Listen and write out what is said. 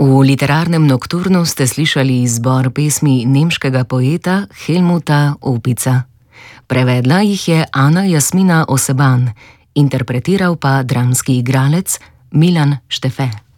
V literarnem nokturnu ste slišali izbor pesmi nemškega poeta Helmuta Opica. Prevedla jih je Ana Jasmina Oseban, interpretiral pa dramski igralec Milan Štefe.